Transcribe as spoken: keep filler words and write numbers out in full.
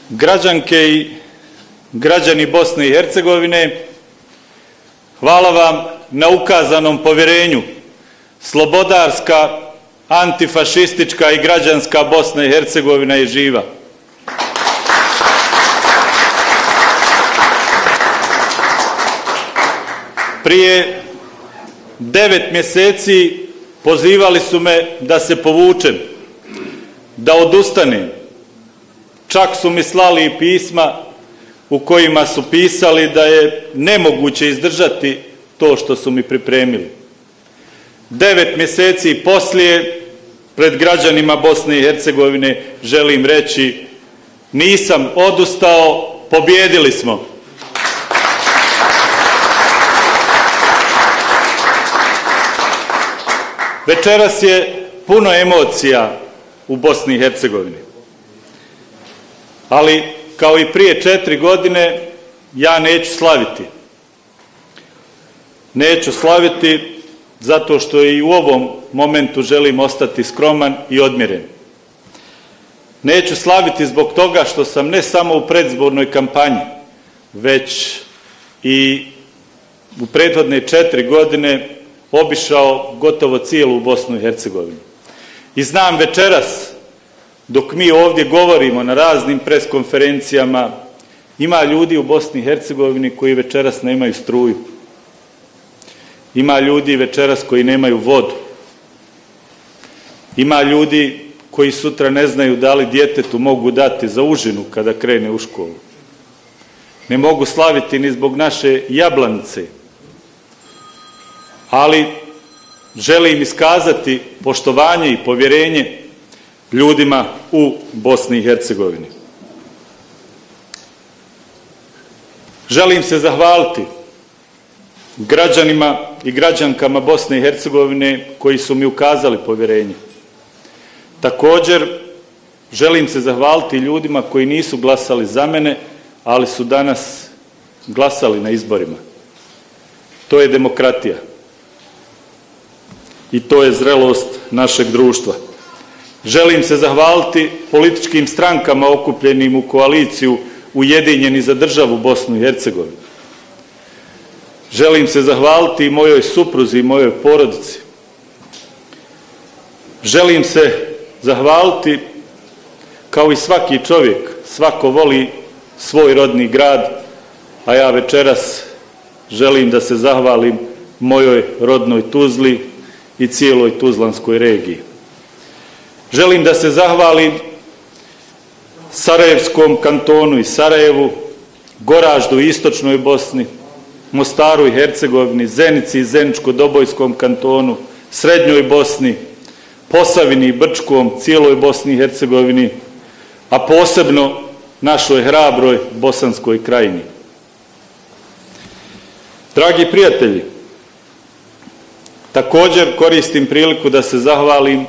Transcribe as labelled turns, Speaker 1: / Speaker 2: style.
Speaker 1: Građanke i građani Bosne i Hercegovine, hvala vam na ukazanom povjerenju. Slobodarska, antifašistička i građanska Bosna i Hercegovina je živa. Prije devet mjeseci pozivali su me da se povučem, da odustanem. Čak su mi slali i pisma u kojima su pisali da je nemoguće izdržati to što su mi pripremili. Devet mjeseci poslije, pred građanima Bosne i Hercegovine želim reći, nisam odustao, pobjedili smo. Večeras je puno emocija u Bosni i Hercegovini. Ali, kao i prije četiri godine, ja neću slaviti. Neću slaviti zato što i u ovom momentu želim ostati skroman i odmjeren. Neću slaviti zbog toga što sam ne samo u predizbornoj kampanji, već i u prethodne četiri godine obišao gotovo cijelu Bosnu i Hercegovinu. I znam večeras, dok mi ovdje govorimo na raznim preskonferencijama, ima ljudi u Bosni i Hercegovini koji večeras nemaju struju. Ima ljudi večeras koji nemaju vodu. Ima ljudi koji sutra ne znaju da li djetetu mogu dati za užinu kada krene u školu. Ne mogu slaviti ni zbog naše Jablanice. Ali želim iskazati poštovanje i povjerenje ljudima u Bosni i Hercegovini. Želim se zahvaliti građanima i građankama Bosne i Hercegovine koji su mi ukazali povjerenje. Također, želim se zahvaliti ljudima koji nisu glasali za mene, ali su danas glasali na izborima. To je demokratija. I to je zrelost našeg društva. Želim se zahvaliti političkim strankama okupljenim u koaliciju Ujedinjeni za državu Bosnu i Hercegovinu. Želim se zahvaliti i mojoj supruzi i mojoj porodici. Želim se zahvaliti, kao i svaki čovjek, svako voli svoj rodni grad, a ja večeras želim da se zahvalim mojoj rodnoj Tuzli i cijeloj Tuzlanskoj regiji. Želim da se zahvalim Sarajevskom kantonu i Sarajevu, Goraždu i Istočnoj Bosni, Mostaru i Hercegovini, Zenici i Zeničko-Dobojskom kantonu, Srednjoj Bosni, Posavini i Brčkom, cijeloj Bosni i Hercegovini, a posebno našoj hrabroj Bosanskoj krajini. Dragi prijatelji, također koristim priliku da se zahvalim